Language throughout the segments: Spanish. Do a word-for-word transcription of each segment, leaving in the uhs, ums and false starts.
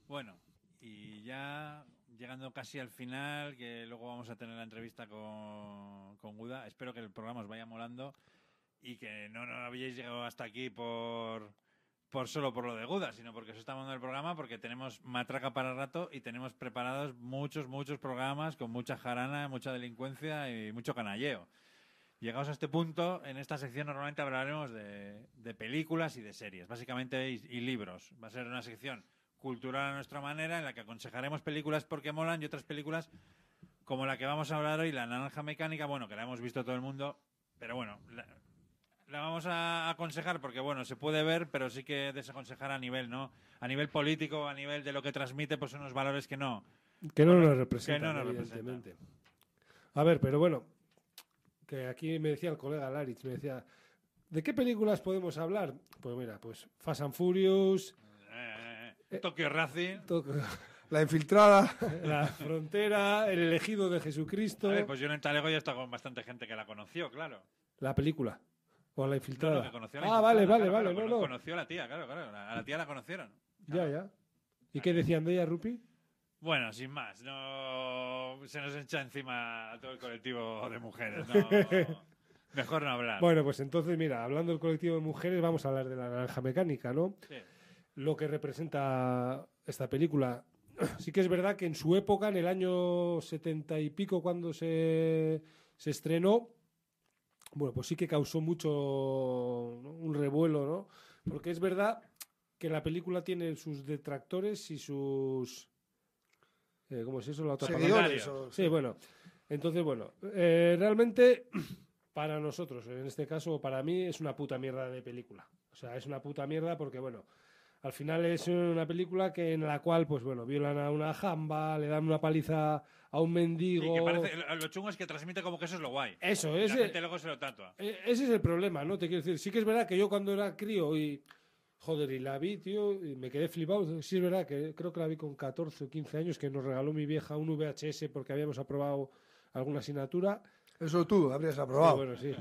Bueno, y ya llegando casi al final, que luego vamos a tener la entrevista con, con Guda, espero que el programa os vaya molando y que no, no habéis llegado hasta aquí por, por solo por lo de Guda, sino porque os está molando el programa, porque tenemos matraca para rato y tenemos preparados muchos, muchos programas con mucha jarana, mucha delincuencia y mucho canalleo. Llegados a este punto, en esta sección normalmente hablaremos de, de películas y de series, básicamente, y, y libros. Va a ser una sección cultural a nuestra manera, en la que aconsejaremos películas porque molan y otras películas como la que vamos a hablar hoy, La Naranja Mecánica, bueno, que la hemos visto todo el mundo, pero bueno, la, la vamos a aconsejar porque, bueno, se puede ver, pero sí que desaconsejar a nivel, ¿no? A nivel político, a nivel de lo que transmite, pues son unos valores que no... Que no bueno, nos representan, que no nos evidentemente. representan. A ver, pero bueno, que aquí me decía el colega Laritz, me decía, ¿de qué películas podemos hablar? Pues mira, pues Fast and Furious... Eh, eh, Tokyo Racing... Tokyo... La Infiltrada. La Frontera, El Elegido de Jesucristo... A ver, pues yo en el Talego ya he estado con bastante gente que la conoció, claro. La película. O La Infiltrada. No, no, que conoció a la ah, Infiltrada, vale, vale, claro, vale. claro, no, no. Conoció a la tía, claro, claro. A la tía la conocieron. Ya, ya. ¿Y qué decían de ella, Rupi? Bueno, sin más, no se nos echa encima a todo el colectivo de mujeres, no, mejor no hablar. Bueno, pues entonces, mira, hablando del colectivo de mujeres, vamos a hablar de La Naranja Mecánica, ¿no? Sí. Lo que representa esta película. Sí que es verdad que en su época, en el año setenta y pico, cuando se, se estrenó, bueno, pues sí que causó mucho, ¿no? un revuelo, ¿no? Porque es verdad que la película tiene sus detractores y sus... Eh, ¿Cómo es eso? La otra Seguidores. palabra. O... Sí, bueno. Entonces, bueno, eh, realmente para nosotros, en este caso, para mí, es una puta mierda de película. O sea, es una puta mierda porque, bueno, al final es una película que en la cual, pues bueno, violan a una jamba, le dan una paliza a un mendigo... Sí, que parece, lo, lo chungo es que transmite como que eso es lo guay. Eso, Y ese, la gente luego se lo tatua. ese es el problema, ¿no? Te quiero decir, sí que es verdad que yo cuando era crío y... Joder, y la vi, tío, y me quedé flipado. Sí, es verdad que creo que la vi con catorce o quince años, que nos regaló mi vieja un V H S porque habíamos aprobado alguna asignatura. Eso tú habrías aprobado. Sí, bueno, sí.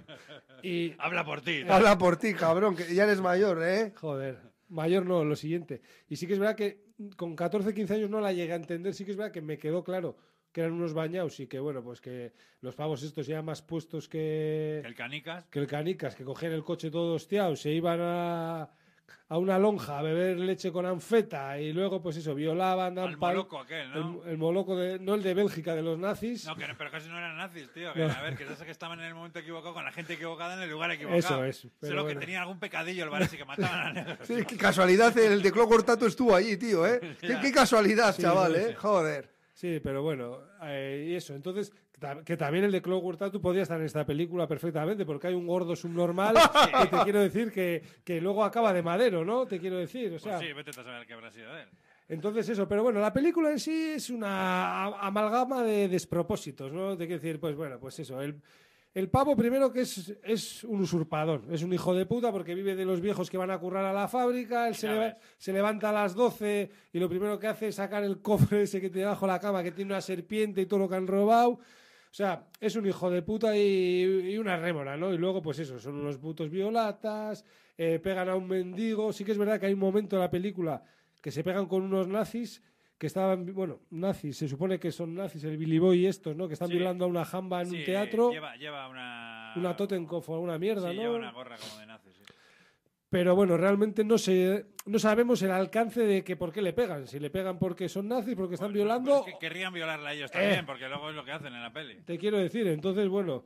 Y, Habla por ti. Habla por ti, cabrón, que ya eres mayor, ¿eh? joder, mayor no, lo siguiente. Y sí que es verdad que con catorce, quince años no la llegué a entender. Sí que es verdad que me quedó claro que eran unos bañados y que, bueno, pues que los pavos estos ya más puestos que... El Canicas. Que el Canicas, que cogían el coche todo hostiado, se iban a... a una lonja a beber leche con anfeta y luego pues eso, violaban Al pal- moloco aquel, ¿no? el, el moloco de, no el de Bélgica, de los nazis. No, que no, pero casi no eran nazis, tío. Que, No. A ver, que es que estaban en el momento equivocado, con la gente equivocada en el lugar equivocado. Eso es, pero Solo bueno. que tenían algún pecadillo el Varese que mataban a negros. Sí, qué casualidad, el de Clockwork Tattoo estuvo allí, tío, ¿eh? Qué, qué casualidad, Sí, chaval, no ¿eh? sé. Joder. Sí, pero bueno, eh, y eso, entonces, ta- que también el de Clockwork Tattoo podía estar en esta película perfectamente, porque hay un gordo subnormal que te quiero decir que, que luego acaba de madero, ¿no? Te quiero decir, o sea... Pues sí, vete a saber qué habrá sido de él. Entonces eso, pero bueno, la película en sí es una a- amalgama de despropósitos, ¿no? Te quiero decir, pues bueno, pues eso, el, el pavo primero que es, es un usurpador, es un hijo de puta porque vive de los viejos que van a currar a la fábrica, él se, Ya leva- ves. se levanta a las doce y lo primero que hace es sacar el cofre ese que tiene bajo la cama, que tiene una serpiente y todo lo que han robado. O sea, es un hijo de puta y, y una rémora, ¿no? Y luego, pues eso, son unos putos violatas, eh, pegan a un mendigo. Sí que es verdad que hay un momento en la película que se pegan con unos nazis que estaban, bueno, nazis, se supone que son nazis, el Billy Boy y estos, ¿no? Que están Sí. violando a una jamba en Sí, un teatro, Lleva, lleva una... una Totenkopf o alguna mierda, Sí, ¿no? lleva una gorra como de nazi, sí. Pero bueno, realmente no sé, no sabemos el alcance de que por qué le pegan. Si le pegan porque son nazis, porque están violando... Pues que querrían violarla a ellos también, Eh. porque luego es lo que hacen en la peli. Te quiero decir, entonces, bueno,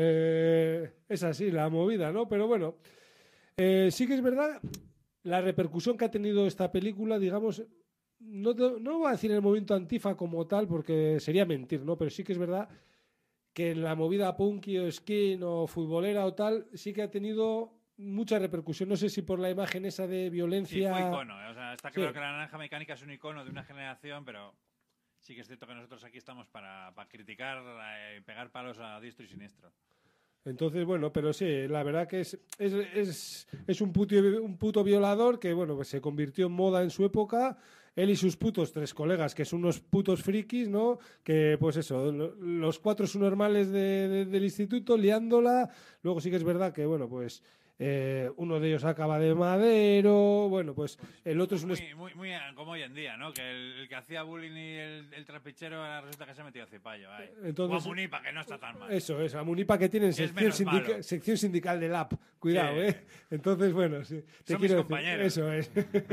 eh, es así la movida, ¿no? Pero bueno, eh, sí que es verdad la repercusión que ha tenido esta película, digamos, no, te- no voy a decir en el movimiento antifa como tal, porque sería mentir, ¿no? Pero sí que es verdad que en la movida punky o skin o futbolera o tal, sí que ha tenido mucha repercusión. No sé si por la imagen esa de Sí, violencia... fue icono. ¿eh? O sea, está claro Sí. que la Naranja Mecánica es un icono de una generación, pero sí que es cierto que nosotros aquí estamos para, para criticar y pegar palos a diestro y siniestro. Entonces, bueno, pero sí, la verdad que es, es, es, es un, puto, un puto violador que, bueno, pues se convirtió en moda en su época. Él y sus putos tres colegas, que son unos putos frikis, ¿no? Que, pues eso, lo- los cuatro subnormales de, de- del instituto liándola. Luego sí que es verdad que, bueno, pues Eh, uno de ellos acaba de madero, bueno, pues el otro es un... Muy, muy, muy como hoy en día, ¿no? Que el, el que hacía bullying y el, el trapichero ahora resulta que se ha metido a cipallo. Ay. Entonces, o a Munipa, que no está tan mal. Eso, eso, a Munipa que tienen sección, sindica, sección sindical del A P, cuidado, sí. ¿eh? Entonces, bueno, sí, te Son quiero mis decir, compañeros. eso es.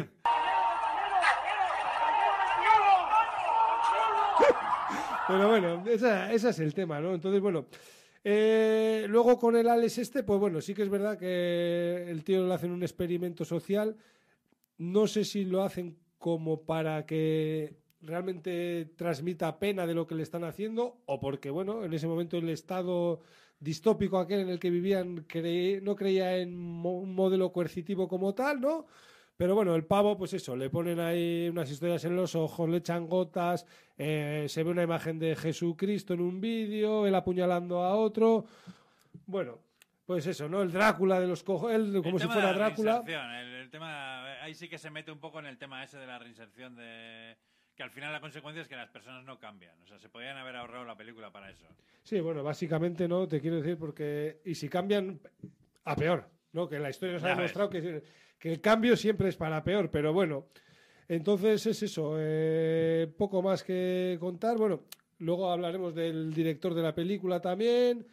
Pero bueno, esa, ese es el tema, ¿no? Entonces, bueno... Eh, luego con el Alex este, pues bueno, sí que es verdad que el tío le hacen un experimento social. No sé si lo hacen como para que realmente transmita pena de lo que le están haciendo o porque, bueno, en ese momento el estado distópico aquel en el que vivían cre- no creía en mo- un modelo coercitivo como tal, ¿no? Pero bueno, el pavo, pues eso, le ponen ahí unas historias en los ojos, le echan gotas, eh, se ve una imagen de Jesucristo en un vídeo, él apuñalando a otro. Bueno, pues eso, ¿no? El Drácula de los cojones, él como si fuera Drácula. El, el tema, ahí sí que se mete un poco en el tema ese de la reinserción, de que al final la consecuencia es que las personas no cambian. O sea, se podrían haber ahorrado la película para eso. Sí, bueno, básicamente no, te quiero decir, porque... Y si cambian, a peor, ¿no? Que la historia nos ha demostrado que... que el cambio siempre es para peor, pero bueno, entonces es eso, eh, poco más que contar. Bueno, luego hablaremos del director de la película también.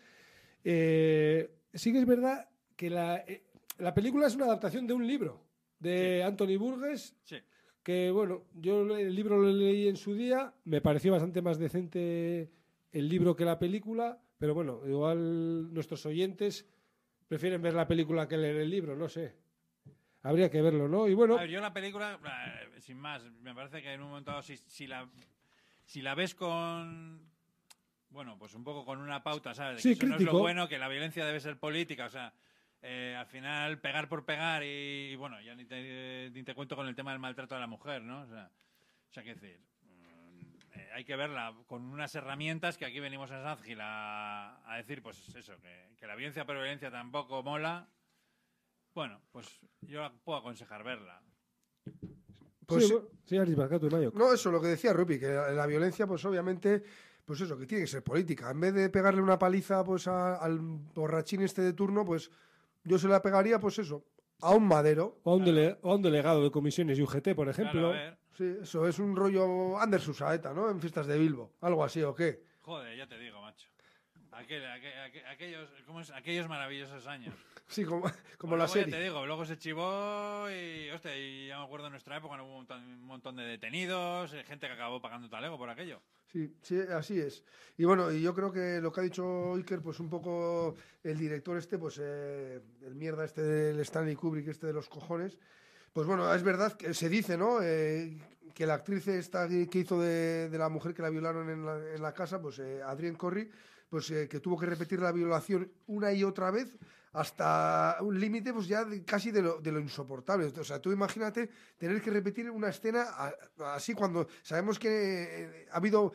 Eh, sí que es verdad que la, eh, la película es una adaptación de un libro de sí. Anthony Burgess, sí. que bueno, yo el libro lo leí en su día, me pareció bastante más decente el libro que la película, pero bueno, igual nuestros oyentes prefieren ver la película que leer el libro, no sé. Habría que verlo, ¿no? Y bueno... A ver, yo la película, eh, sin más, me parece que en un momento dado, si, si, la, si la ves con... Bueno, pues un poco con una pauta, ¿sabes? De sí, que eso crítico. No es lo bueno, que la violencia debe ser política, o sea, eh, al final pegar por pegar y, y bueno, ya ni te, ni te cuento con el tema del maltrato a la mujer, ¿no? O sea, o sea qué decir, eh, hay que verla con unas herramientas que aquí venimos a Sadgil a, a decir, pues eso, que, que la violencia por violencia tampoco mola. Bueno, pues yo puedo aconsejar verla. Pues sí, sí, no, eso, lo que decía Rupi, que la, la violencia, pues obviamente, pues eso, que tiene que ser política. En vez de pegarle una paliza pues a, al borrachín este de turno, pues yo se la pegaría, pues eso, a un madero. O a un, dele, o a un delegado de comisiones y U G T, por ejemplo. Claro, sí, eso es un rollo Ander Susaeta, ¿no? En fiestas de Bilbo, algo así, ¿o qué? Joder, ya te digo, macho. Aquel, aquel, aquel, aquellos, ¿cómo es? Aquellos maravillosos años. Sí, como, como pues la luego serie. Ya te digo, luego se chivó y, hostia, y ya me acuerdo en nuestra época, hubo un montón, un montón de detenidos, gente que acabó pagando talego por aquello. Sí, sí, así es. Y bueno, y yo creo que lo que ha dicho Iker, pues un poco el director este, pues eh, el mierda este del Stanley Kubrick, este de los cojones, pues bueno, es verdad que se dice, ¿no? Eh, que la actriz esta que hizo de, de la mujer que la violaron en la, en la casa, pues eh, Adrienne Corry, pues eh, que tuvo que repetir la violación una y otra vez hasta un límite pues ya de, casi de lo, de lo insoportable. O sea, tú imagínate tener que repetir una escena a, a, así cuando sabemos que eh, ha habido...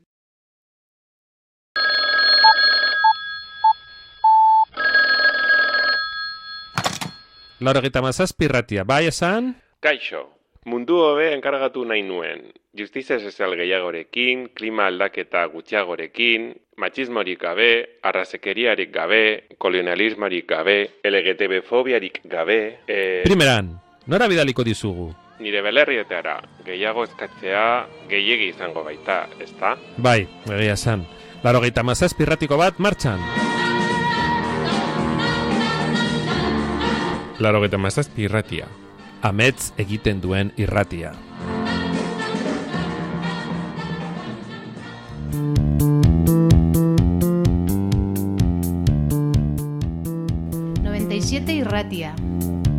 Laurogeita hamazazpi irratia, bai esan? Kaixo, mundu hobe enkargatu nahi nuen. Justizia sozial gehiagorekin, klima aldaketa gutxiagorekin, machismorik gabe, arrazekeriarik gabe, kolonialismorik gabe, L G T B-fobiarik gabe... E... Primeran, nora bidaliko dizugu? Nire belerrietara, gehiago eskatzea gehiegi izango baita, ezta? Bai, egia esan. Laurogeita hamazazpi irratiko bat martxan. Laurogeita hamazazpi irratia. Amets egiten duen irratia. noventa y siete irratia.